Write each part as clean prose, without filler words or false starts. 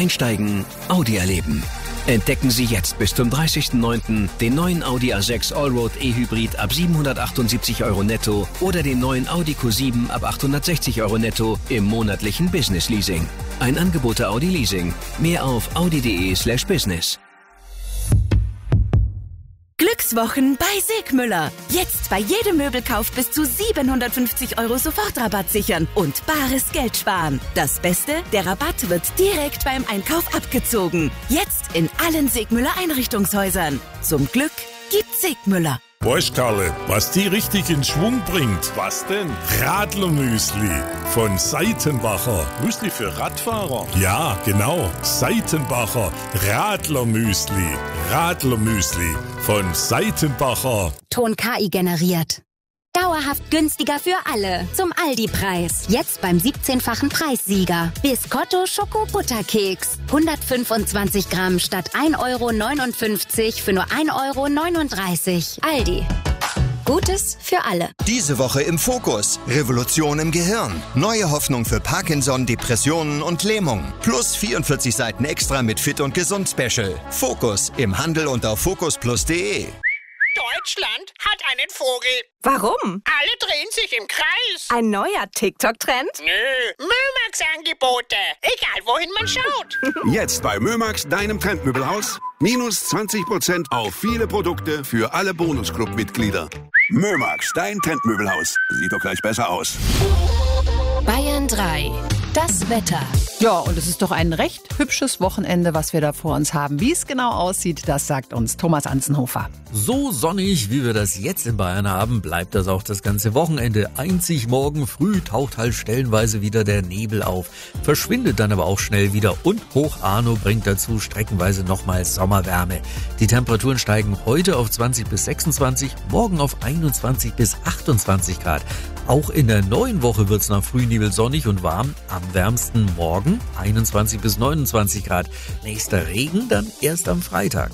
Einsteigen, Audi erleben. Entdecken Sie jetzt bis zum 30.09. den neuen Audi A6 Allroad E-Hybrid ab 778 € netto oder den neuen Audi Q7 ab 860 € netto im monatlichen Business Leasing. Ein Angebot der Audi Leasing. Mehr auf audi.de/business. Glückswochen bei Segmüller. Jetzt bei jedem Möbelkauf bis zu 750 € Sofortrabatt sichern und bares Geld sparen. Das Beste, der Rabatt wird direkt beim Einkauf abgezogen. Jetzt in allen Segmüller Einrichtungshäusern. Zum Glück gibt Segmüller. Weißt Karle, was die richtig in Schwung bringt? Was denn? Radlermüsli von Seitenbacher. Müsli für Radfahrer? Ja, genau. Seitenbacher Radlermüsli. Radlermüsli von Seitenbacher. Ton KI generiert. Dauerhaft günstiger für alle. Zum Aldi-Preis. Jetzt beim 17-fachen Preissieger. Biscotto Schoko-Butterkeks. 125 Gramm statt 1,59 € für nur 1,39 €. Aldi. Gutes für alle. Diese Woche im Fokus. Revolution im Gehirn. Neue Hoffnung für Parkinson, Depressionen und Lähmung. Plus 44 Seiten extra mit Fit und Gesund Special. Fokus im Handel und auf focusplus.de. Deutschland hat einen Vogel. Warum? Alle drehen sich im Kreis. Ein neuer TikTok-Trend? Nö, Mömax-Angebote. Egal, wohin man schaut. Jetzt bei Mömax, deinem Trendmöbelhaus. Minus 20% auf viele Produkte für alle Bonusclub-Mitglieder. Mömax, dein Trendmöbelhaus. Sieht doch gleich besser aus. Bayern 3. Das Wetter. Ja, und es ist doch ein recht hübsches Wochenende, was wir da vor uns haben. Wie es genau aussieht, das sagt uns Thomas Anzenhofer. So sonnig, wie wir das jetzt in Bayern haben, bleibt das auch das ganze Wochenende. Einzig morgen früh taucht halt stellenweise wieder der Nebel auf, verschwindet dann aber auch schnell wieder und Hoch Arno bringt dazu streckenweise nochmal Sommerwärme. Die Temperaturen steigen heute auf 20 bis 26, morgen auf 21 bis 28 Grad. Auch in der neuen Woche wird's nach Frühnebel sonnig und warm. Am wärmsten morgen 21 bis 29 Grad. Nächster Regen dann erst am Freitag.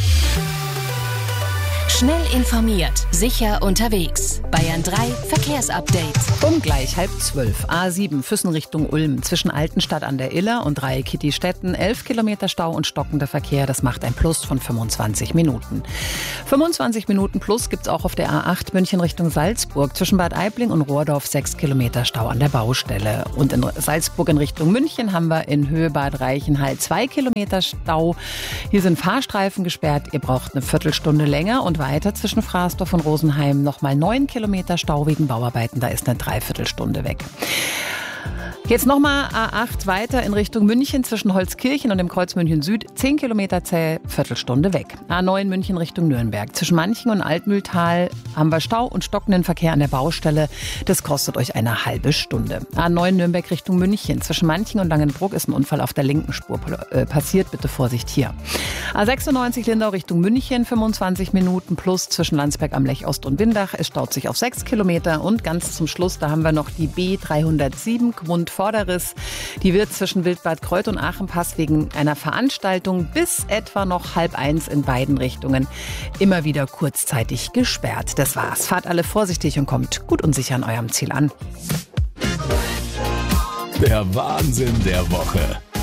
Schnell informiert, sicher unterwegs. Bayern 3 Verkehrsupdate. Um gleich 11:30. A7 Füssen Richtung Ulm. Zwischen Altenstadt an der Iller und Dreieck-Kitty-Stetten 11 Kilometer Stau und stockender Verkehr. Das macht ein Plus von 25 Minuten. 25 Minuten plus gibt's auch auf der A8 München Richtung Salzburg. Zwischen Bad Aibling und Rohrdorf 6 Kilometer Stau an der Baustelle. Und in Salzburg in Richtung München haben wir in Höhe Bad Reichenhall 2 Kilometer Stau. Hier sind Fahrstreifen gesperrt. Ihr braucht eine Viertelstunde länger und weiter zwischen Fraßdorf und Rosenheim nochmal 9 Kilometer Stau wegen Bauarbeiten. Da ist eine Dreiviertelstunde weg. Jetzt nochmal A8 weiter in Richtung München zwischen Holzkirchen und dem Kreuz München Süd. 10 Kilometer zäh, Viertelstunde weg. A9 München Richtung Nürnberg. Zwischen Manching und Altmühltal haben wir Stau und stockenden Verkehr an der Baustelle. Das kostet euch eine halbe Stunde. A9 Nürnberg Richtung München. Zwischen Manching und Langenbruck ist ein Unfall auf der linken Spur passiert. Bitte Vorsicht hier. A96 Lindau Richtung München. 25 Minuten plus zwischen Landsberg am Lech Ost und Windach. Es staut sich auf 6 Kilometer. Und ganz zum Schluss, da haben wir noch die B307 Grundvorderriss. Die wird zwischen Wildbad Kreuth und Aachenpass wegen einer Veranstaltung bis etwa noch 12:30 in beiden Richtungen immer wieder kurzzeitig gesperrt. Das war's. Fahrt alle vorsichtig und kommt gut und sicher an eurem Ziel an. Der Wahnsinn der Woche.